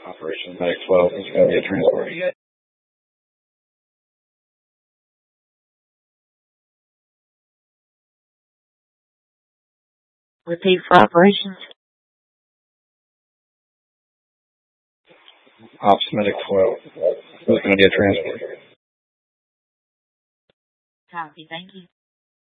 Operation Medic 12, there's going to be a transport. Repeat for operations. Ops Medic 12, there's going to be a transport. Copy, thank you.